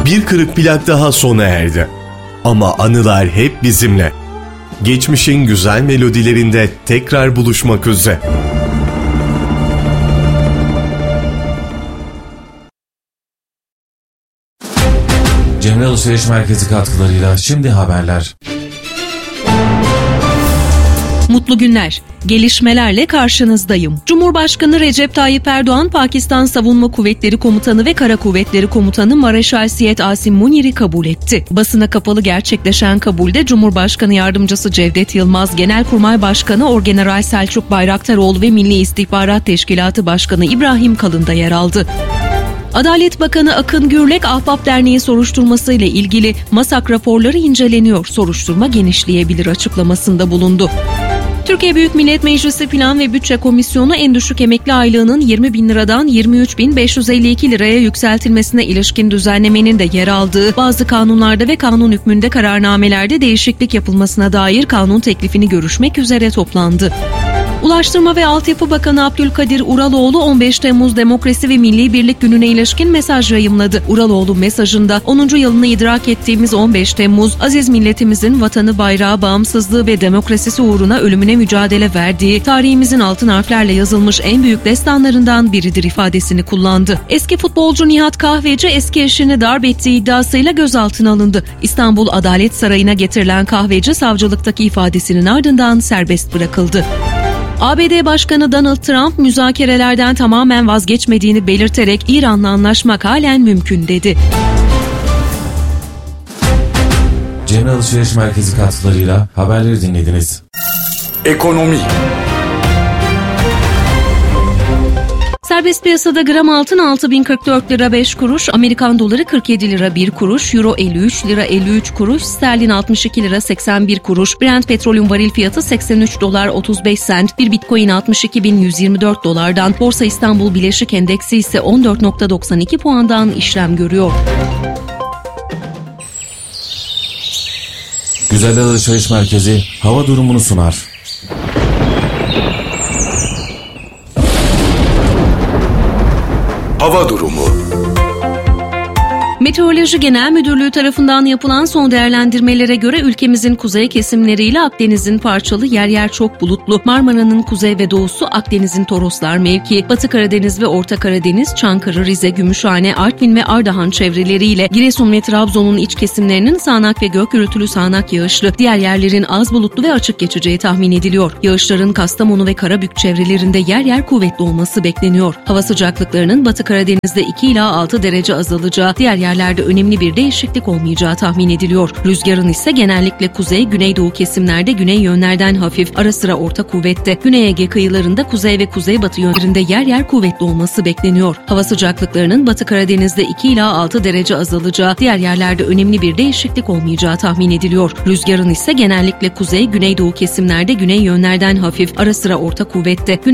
Bir kırık plak daha sona erdi. Ama anılar hep bizimle. Geçmişin güzel melodilerinde tekrar buluşmak üzere. Cemre Alışveriş Merkezi katkılarıyla şimdi haberler. Mutlu günler. Gelişmelerle karşınızdayım. Cumhurbaşkanı Recep Tayyip Erdoğan, Pakistan Savunma Kuvvetleri Komutanı ve Kara Kuvvetleri Komutanı Mareşal Siyed Asim Munir'i kabul etti. Basına kapalı gerçekleşen kabulde Cumhurbaşkanı Yardımcısı Cevdet Yılmaz, Genelkurmay Başkanı Orgeneral Selçuk Bayraktaroğlu ve Milli İstihbarat Teşkilatı Başkanı İbrahim Kalın da yer aldı. Adalet Bakanı Akın Gürlek, Ahbap Derneği soruşturmasıyla ilgili MASAK raporları inceleniyor, soruşturma genişleyebilir açıklamasında bulundu. Türkiye Büyük Millet Meclisi Plan ve Bütçe Komisyonu en düşük emekli aylığının 20 bin liradan 23.552 liraya yükseltilmesine ilişkin düzenlemenin de yer aldığı bazı kanunlarda ve kanun hükmünde kararnamelerde değişiklik yapılmasına dair kanun teklifini görüşmek üzere toplandı. Ulaştırma ve Altyapı Bakanı Abdülkadir Uraloğlu 15 Temmuz Demokrasi ve Milli Birlik Günü'ne ilişkin mesaj yayımladı. Uraloğlu mesajında 10. yılını idrak ettiğimiz 15 Temmuz, aziz milletimizin vatanı, bayrağı, bağımsızlığı ve demokrasisi uğruna ölümüne mücadele verdiği, tarihimizin altın harflerle yazılmış en büyük destanlarından biridir ifadesini kullandı. Eski futbolcu Nihat Kahveci eski eşini darp ettiği iddiasıyla gözaltına alındı. İstanbul Adalet Sarayı'na getirilen Kahveci savcılıktaki ifadesinin ardından serbest bırakıldı. ABD Başkanı Donald Trump müzakerelerden tamamen vazgeçmediğini belirterek İran'la anlaşmak halen mümkün dedi. Cemre Alışveriş Merkezi katkılarıyla haberleri dinlediniz. Ekonomi. Serbest piyasada gram altın 6.044 lira 5 kuruş, Amerikan doları 47 lira 1 kuruş, euro 53 lira 53 kuruş, sterlin 62 lira 81 kuruş, Brent petrolün varil fiyatı 83 dolar 35 sent, bir bitcoin 62.124 dolardan, Borsa İstanbul Bileşik Endeksi ise 14.92 puandan işlem görüyor. Güzel Alışveriş Merkezi hava durumunu sunar. Hava durumu. Meteoroloji Genel Müdürlüğü tarafından yapılan son değerlendirmelere göre ülkemizin kuzey kesimleriyle Akdeniz'in parçalı, yer yer çok bulutlu, Marmara'nın kuzey ve doğusu, Akdeniz'in Toroslar mevki, Batı Karadeniz ve Orta Karadeniz, Çankırı, Rize, Gümüşhane, Artvin ve Ardahan çevreleriyle Giresun ve Trabzon'un iç kesimlerinin sağanak ve gök gürültülü sağanak yağışlı, diğer yerlerin az bulutlu ve açık geçeceği tahmin ediliyor. Yağışların Kastamonu ve Karabük çevrelerinde yer yer kuvvetli olması bekleniyor. Hava sıcaklıklarının Batı Karadeniz'de 2 ila 6 derece azalacağı, diğer yerlerde önemli bir değişiklik olmayacağı tahmin ediliyor. Rüzgarın ise genellikle kuzey, güneydoğu kesimlerde güney yönlerden hafif, ara sıra orta kuvvette, Güney Ege kıyılarında kuzey ve kuzeybatı yönlerinde yer yer kuvvetli olması bekleniyor. Hava sıcaklıklarının Batı Karadeniz'de 2 ila 6 derece azalacağı, diğer yerlerde önemli bir değişiklik olmayacağı tahmin ediliyor. Rüzgarın ise genellikle kuzey, güneydoğu kesimlerde güney yönlerden hafif, ara sıra orta kuvvette, Güney